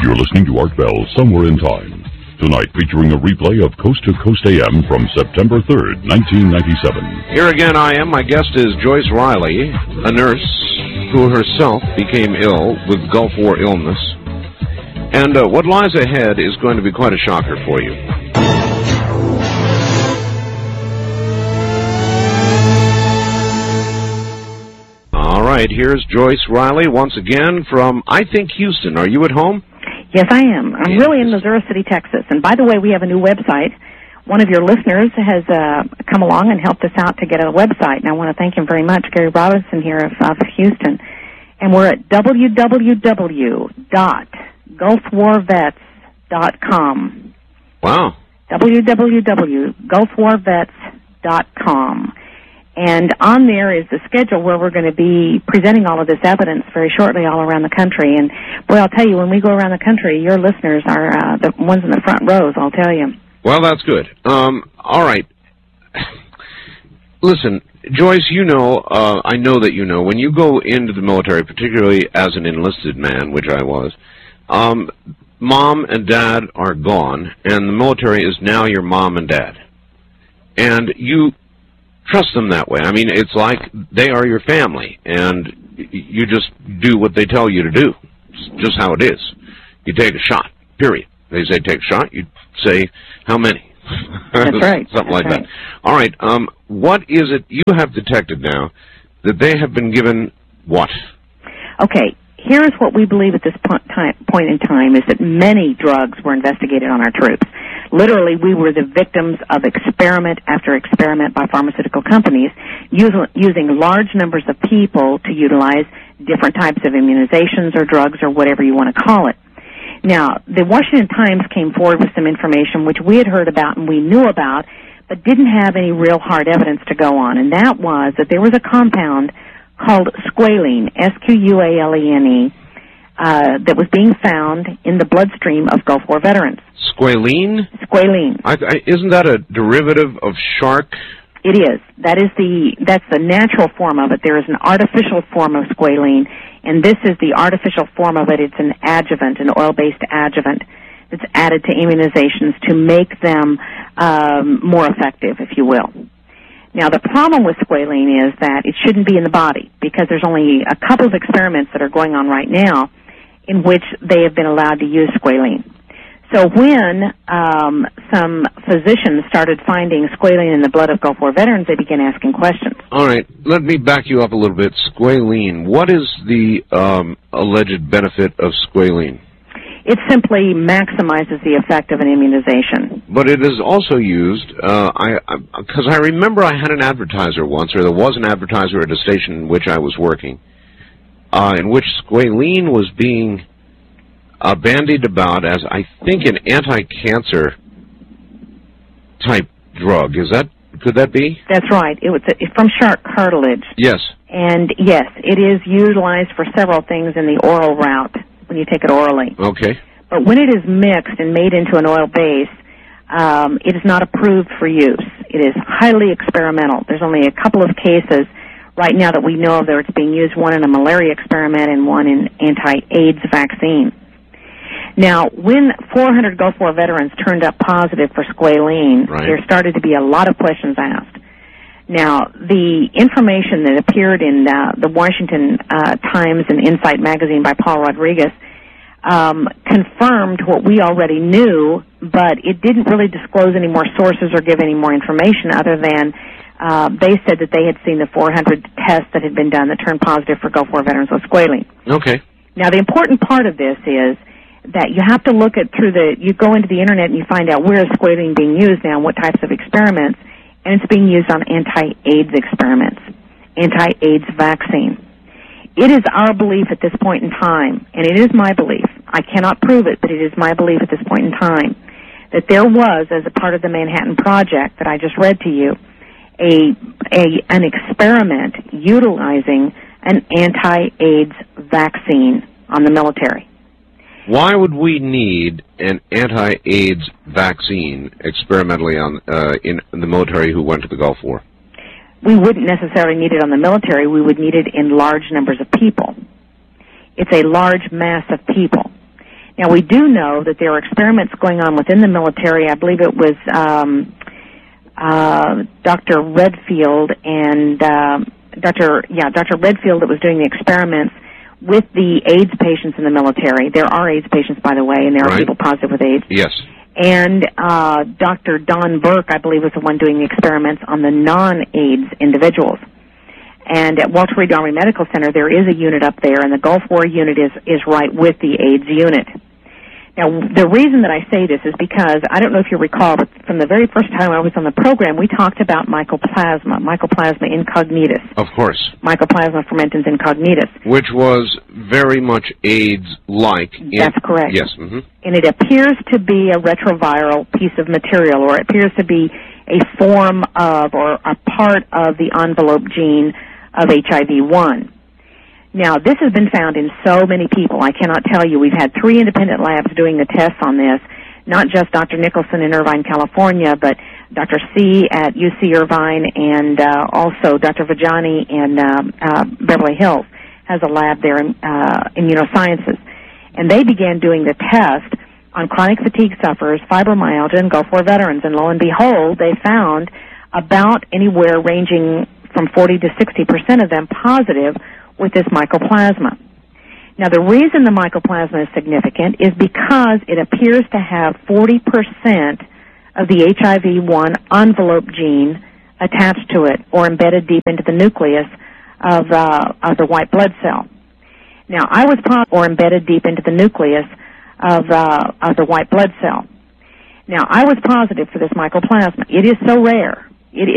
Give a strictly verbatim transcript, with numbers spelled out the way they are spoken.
You're listening to Art Bell, Somewhere in Time. Tonight featuring a replay of Coast to Coast A M from September third, nineteen ninety-seven. Here again I am. My guest is Joyce Riley, a nurse who herself became ill with Gulf War illness. And uh, what lies ahead is going to be quite a shocker for you. All right, here's Joyce Riley once again from, I think, Houston. Are you at home? Yes, I am. I'm yes. really in Missouri City, Texas. And by the way, we have a new website. One of your listeners has uh, come along and helped us out to get a website, and I want to thank him very much, Gary Robinson here of, of Houston. And we're at w w w dot gulf war vets dot com. Wow. w w w dot gulf war vets dot com. And on there is the schedule where we're going to be presenting all of this evidence very shortly all around the country. And, boy, I'll tell you, when we go around the country, your listeners are uh, the ones in the front rows, I'll tell you. Well, that's good. Um, all right. Listen, Joyce, you know, uh, I know that you know, when you go into the military, particularly as an enlisted man, which I was, um, mom and dad are gone, and the military is now your mom and dad. And you trust them that way. I mean, it's like they are your family, and you just do what they tell you to do. It's just how it is. You take a shot, period. They say take a shot, you say how many. That's right. Something That's like right. that. All right, um, what is it you have detected now that they have been given what? Okay, here's what we believe at this point in time is that many drugs were investigated on our troops. Literally, we were the victims of experiment after experiment by pharmaceutical companies using large numbers of people to utilize different types of immunizations or drugs or whatever you want to call it. Now, the Washington Times came forward with some information which we had heard about and we knew about, but didn't have any real hard evidence to go on, and that was that there was a compound called squalene, S Q U A L E N E, uh, that was being found in the bloodstream of Gulf War veterans. Squalene? Squalene. I, I, isn't that a derivative of shark? It is. That is the that's the natural form of it. There is an artificial form of squalene, and this is the artificial form of it. It's an adjuvant, an oil-based adjuvant that's added to immunizations to make them um, more effective, if you will. Now, the problem with squalene is that it shouldn't be in the body because there's only a couple of experiments that are going on right now in which they have been allowed to use squalene. So when um, some physicians started finding squalene in the blood of Gulf War veterans, they began asking questions. All right, let me back you up a little bit. Squalene, what is the um, alleged benefit of squalene? It simply maximizes the effect of an immunization. But it is also used, uh, I because I, I remember I had an advertiser once, or there was an advertiser at a station in which I was working, uh, in which squalene was being Uh, bandied about as, I think, an anti-cancer type drug. Is that, could that be? That's right. It was it's from shark cartilage. Yes. And yes, it is utilized for several things in the oral route when you take it orally. Okay. But when it is mixed and made into an oil base, um, it is not approved for use. It is highly experimental. There's only a couple of cases right now that we know of where it's being used, one in a malaria experiment and one in anti-AIDS vaccine. Now, when four hundred Gulf War veterans turned up positive for squalene, right, there started to be a lot of questions asked. Now, the information that appeared in uh, the Washington uh, Times and Insight magazine by Paul Rodriguez um, confirmed what we already knew, but it didn't really disclose any more sources or give any more information other than uh, they said that they had seen the four hundred tests that had been done that turned positive for Gulf War veterans with squalene. Okay. Now, the important part of this is that you have to look at through the, you go into the internet and you find out where is squalene being used now, what types of experiments, and it's being used on anti-AIDS experiments, anti-AIDS vaccine. It is our belief at this point in time, and it is my belief, I cannot prove it, but it is my belief at this point in time, that there was, as a part of the Manhattan Project that I just read to you, a, a an experiment utilizing an anti-AIDS vaccine on the military. Why would we need an anti-AIDS vaccine experimentally on uh, in the military who went to the Gulf War? We wouldn't necessarily need it on the military. We would need it in large numbers of people. It's a large mass of people. Now, we do know that there are experiments going on within the military. I believe it was um, uh, Doctor Redfield and uh, Doctor yeah, Doctor Redfield that was doing the experiments with the AIDS patients in the military. There are AIDS patients, by the way, and there are right. people positive with AIDS. Yes. And uh, Doctor Don Burke, I believe, was the one doing the experiments on the non-AIDS individuals. And at Walter Reed Army Medical Center, there is a unit up there, and the Gulf War unit is, is right with the AIDS unit. Now, the reason that I say this is because, I don't know if you recall, but from the very first time I was on the program, we talked about mycoplasma, mycoplasma incognitus. Of course. Mycoplasma fermentans incognitus. Which was very much AIDS-like. That's correct. Yes. Mm-hmm. And it appears to be a retroviral piece of material, or it appears to be a form of or a part of the envelope gene of H I V one. Now, this has been found in so many people. I cannot tell you. We've had three independent labs doing the tests on this, not just Doctor Nicholson in Irvine, California, but Doctor C at U C Irvine, and uh, also Doctor Vajani in uh, uh, Beverly Hills has a lab there in uh, immunosciences. And they began doing the test on chronic fatigue sufferers, fibromyalgia, and Gulf War veterans. And lo and behold, they found about anywhere ranging from forty to sixty percent of them positive with this mycoplasma. Now, the reason the mycoplasma is significant is because it appears to have forty percent of the H I V one envelope gene attached to it or embedded deep into the nucleus of, uh, of the white blood cell. Now, I was positive, or embedded deep into the nucleus of, uh, of the white blood cell. Now, I was positive for this mycoplasma. It is so rare. It